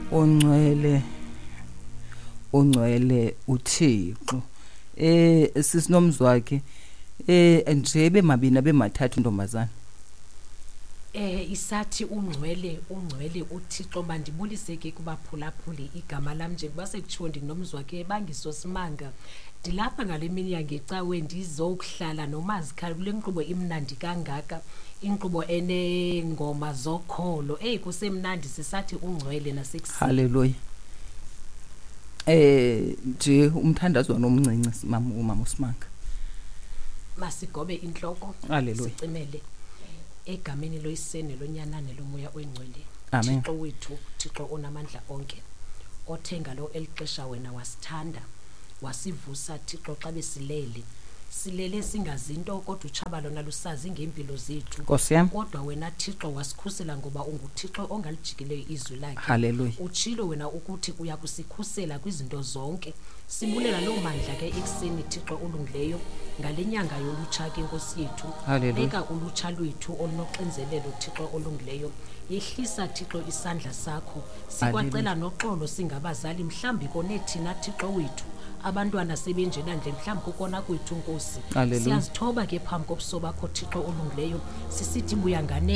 ongcwele uThixo sisinomzwakhe nje bemabini bemathathu ntombazana isathi ungcwele uThixo mandibulise ke kubaphulaphuli igama lami nje basekutshiwo ndinomzwakhe bangisosimanga dilapha ngale mini yangecawe ndizokuhlala nomazikhali kule nkqubo imnandi kangaka inkqubo enengoma zokholo kusemnandi sisathi ungcwele nasekuseni haleluya nje umthandazwa nomncinci mama uSimanga masigobe inhloko sicimele egameni loyisene lonyanane lomoya oyingcwele Thixo wethu Thixo onamandla onke othenga lo elixesha wena wasithanda wasivusa Thixo xa besilele singazinto kodwa utshaba lona lusazi ngempilo zethu kodwa wena Thixo wasikhusela ngoba unguThixo ongalijikileyo izwi lakhe haleluya utshilo wena ukuthi uya kusikhusela kwizinto zonke sibulela lo mandla ke ekseni Thixo olungileyo ngalenyanga yolutsha ke Nkosi yethu beka ulutsha lwethu olunoxinzelelo Thixo olungileyo yehlisa Thixo isandla sakho sikwacela noxolo singabazali mhlambi konethina Thixo wethu abantwana sebenjena nje mhlawumbe ukona kwethu Nkosi siyazithoba ke phambi kobuso bakho Thixo olungileyo sisithi buya ngane